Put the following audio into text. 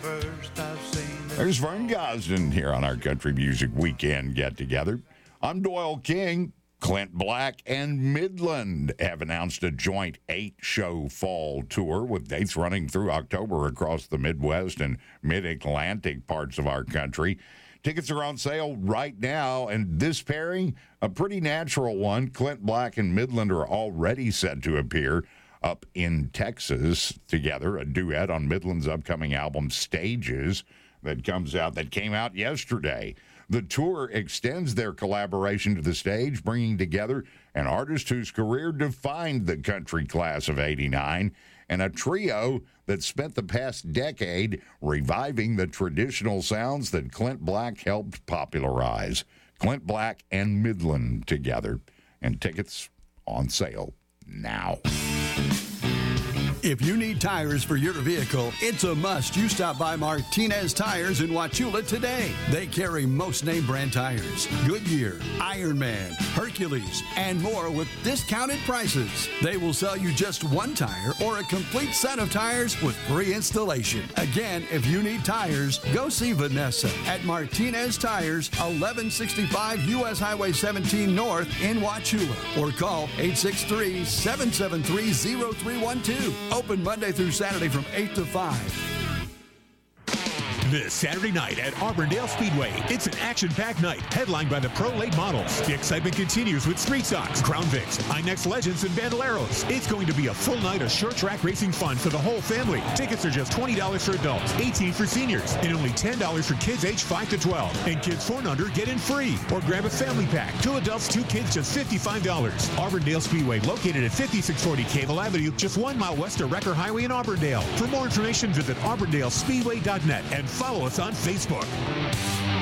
There's Vern Gosden here on our Country Music Weekend get-together. I'm Doyle King. Clint Black and Midland have announced a joint 8-show fall tour with dates running through October across the Midwest and Mid-Atlantic parts of our country. Tickets are on sale right now, and this pairing, a pretty natural one. Clint Black and Midland are already set to appear up in Texas together, a duet on Midland's upcoming album Stages that came out yesterday. The tour extends their collaboration to the stage, bringing together an artist whose career defined the country class of '89 and a trio that spent the past decade reviving the traditional sounds that Clint Black helped popularize. Clint Black and Midland together, and tickets on sale now. If you need tires for your vehicle, it's a must you stop by Martinez Tires in Wauchula today. They carry most name brand tires, Goodyear, Ironman, Hercules, and more with discounted prices. They will sell you just one tire or a complete set of tires with free installation. Again, if you need tires, go see Vanessa at Martinez Tires, 1165 U.S. Highway 17 North in Wauchula, or call 863-773-0312. Open Monday through Saturday from 8 to 5. This Saturday night at Auburndale Speedway, it's an action-packed night headlined by the Pro Late models. The excitement continues with Street Stocks, Crown Vics, INEX Legends, and Bandoleros. It's going to be a full night of short track racing fun for the whole family. Tickets are just $20 for adults, $18 for seniors, and only $10 for kids aged 5 to 12. And kids 4 and under get in free. Or grab a family pack. 2 adults, 2 kids, just $55. Auburndale Speedway, located at 5640 Cable Avenue, just 1 mile west of Wrecker Highway in Auburndale. For more information, visit auburndalespeedway.net and follow us on Facebook.